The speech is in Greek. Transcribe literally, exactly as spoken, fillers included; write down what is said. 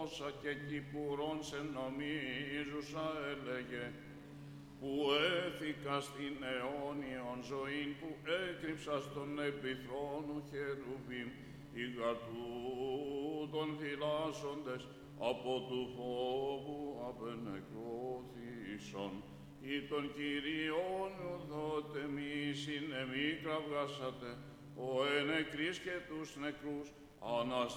όσα και κυπουρών σε νομίζουσα έλεγε, που έθηκα στην αιώνιον ζωήν, που έκρυψα στον επιθρόνου χερουβίμ, ηγα τούτων φυλάσσοντες, από του φόβου απενεκρώθησον, ή των Κυρίων ουδότε μη συνεμή κραυγάσατε, ο ενεκρής και τους νεκρούς, αναστήσατε